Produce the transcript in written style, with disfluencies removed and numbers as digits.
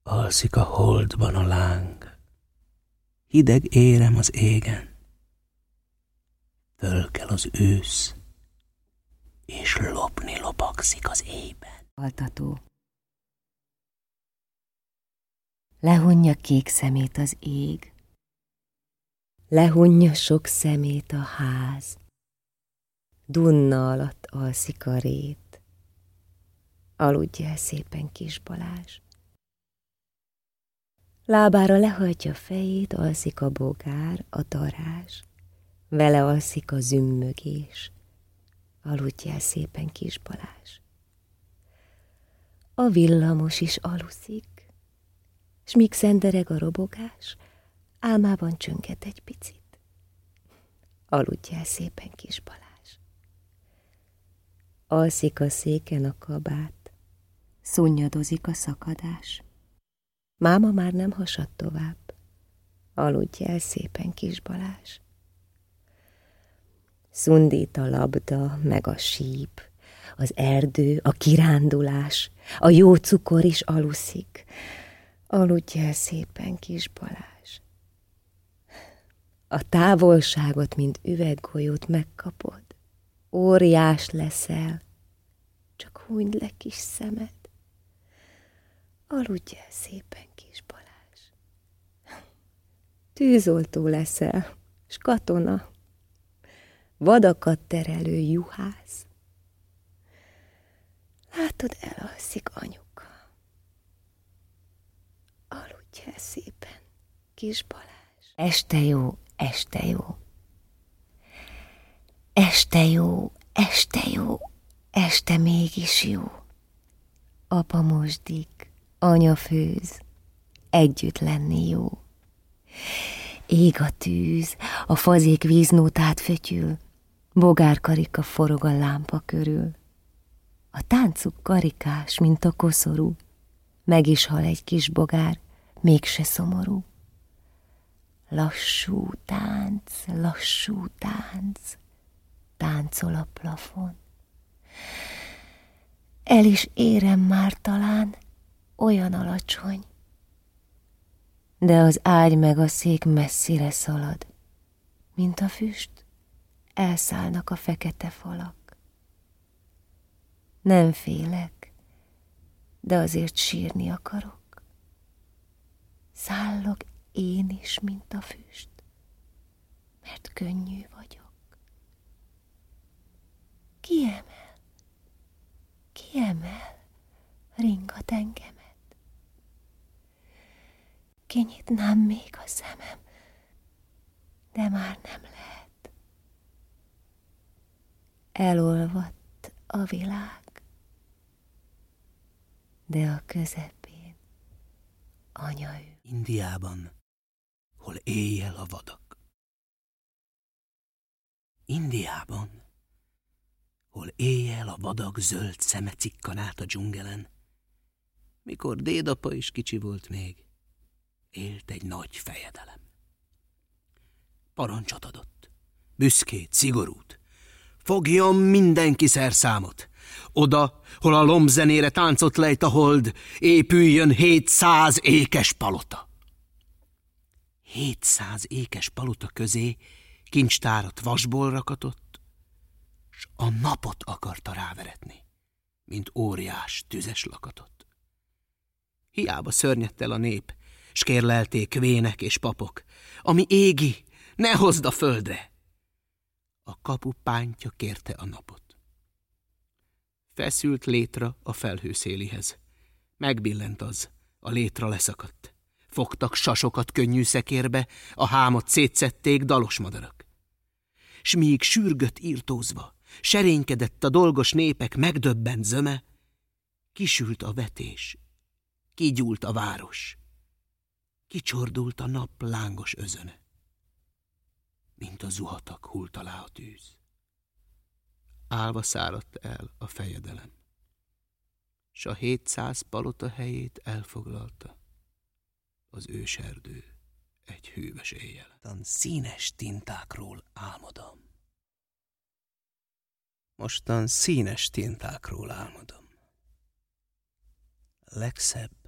Alszik a holdban a láng, hideg érem az égen. Fölkel az ősz, és lopni lopagszik az éjben. Altató. Lehunja kék szemét az ég, lehunja sok szemét a ház, dunna alatt alszik a rét, aludj el szépen, kis Balázs. Lábára lehajtja fejét, alszik a bogár, a darázs, vele alszik a zümmögés, aludj el szépen, kis Balázs. A villamos is aluszik, s míg szendereg a robogás, álmában csönget egy picit. Aludj el szépen, kis Balázs. Alszik a széken a kabát, szunnyadozik a szakadás. Máma már nem hasad tovább. Aludj el szépen, kis Balázs. Szundít a labda, meg a síp, az erdő, a kirándulás, a jó cukor is aluszik. Aludj el szépen, kis Balázs. A távolságot, mint üveggolyót megkapod. Óriás leszel, csak hunyd le kis szemed. Aludj el szépen, kis Balázs. Tűzoltó leszel, s katona, vadakat terelő juhász. Látod, elalszik anyuka. Aludj el szépen, kis Balázs. Este jó, este jó. Este jó, este jó, este mégis jó. Apa mosdik, anya főz, együtt lenni jó. Ég a tűz, a fazék víznótát fötyül, bogárkarika forog a lámpa körül. A táncuk karikás, mint a koszorú, meg is hal egy kis bogár, mégse szomorú. Lassú tánc, táncol a plafon. El is érem már talán, olyan alacsony, de az ágy meg a szék messzire szalad, mint a füst, elszállnak a fekete falak. Nem félek, de azért sírni akarok. Szállok én is, mint a füst, mert könnyű vagyok. Kiemel, ringat engemet. Kinyitnám még a szemem, de már nem lehet. Elolvadt a világ, de a közepén anya ül. Indiában, hol éjjel a vadak. Indiában, hol éjjel a vadak zöld szeme cikkan át a dzsungelen. Mikor dédapa is kicsi volt még, élt egy nagy fejedelem. Parancsot adott, büszkét, szigorút. Fogjon mindenki szerszámot. Oda, hol a lombzenére táncot lejt a hold, épüljön 700 ékes palota. 700 ékes palota közé kincstárat vasból rakatott, s a napot akarta ráveretni, mint óriás tüzes lakatot. Hiába szörnyedt el a nép, s kérlelték vének és papok, ami égi, ne hozd a földre. A kapu pántja kérte a napot. Feszült létra a felhőszélihez. Megbillent az, a létra leszakadt. Fogtak sasokat könnyű szekérbe, a hámot szétszették dalos madarak. S míg sürgött írtózva, serénykedett a dolgos népek megdöbbent zöme, kisült a vetés, kigyúlt a város, kicsordult a nap lángos özöne, mint a zuhatag hult alá a tűz. Álva száradt el a fejedelem, s a 700 palota helyét elfoglalta az őserdő egy hűvös éjjel. Színes tintákról álmodom. Mostan színes tintákról álmodom. Legszebb